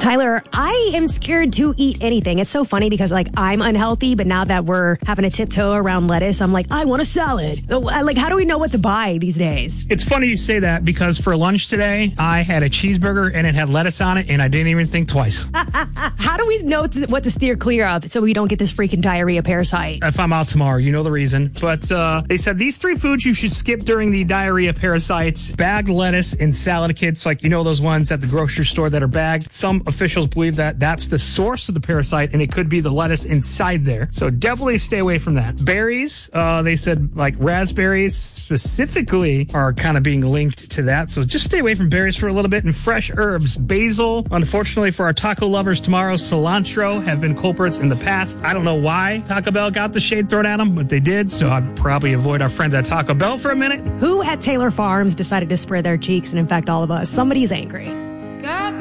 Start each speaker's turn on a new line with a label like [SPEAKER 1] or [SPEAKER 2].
[SPEAKER 1] Tyler, I am scared to eat anything. It's so funny because, I'm unhealthy, but now that we're having a tiptoe around lettuce, I'm like, I want a salad. How do we know what to buy these days?
[SPEAKER 2] It's funny you say that because for lunch today, I had a cheeseburger and it had lettuce on it, and I didn't even think twice.
[SPEAKER 1] How do we know what to steer clear of so we don't get this freaking diarrhea parasite?
[SPEAKER 2] If I'm out tomorrow, you know the reason. But they said these 3 foods you should skip during the diarrhea parasites: bagged lettuce and salad kits, those ones at the grocery store that are bagged. Some officials believe that that's the source of the parasite, and it could be the lettuce inside there. So definitely stay away from that. Berries, they said raspberries specifically are kind of being linked to that. So just stay away from berries for a little bit. And fresh herbs, basil. Unfortunately for our taco lovers tomorrow, cilantro have been culprits in the past. I don't know why Taco Bell got the shade thrown at them, but they did. So I'd probably avoid our friends at Taco Bell for a minute.
[SPEAKER 1] Who at Taylor Farms decided to spread their cheeks and infect all of us? Somebody's angry.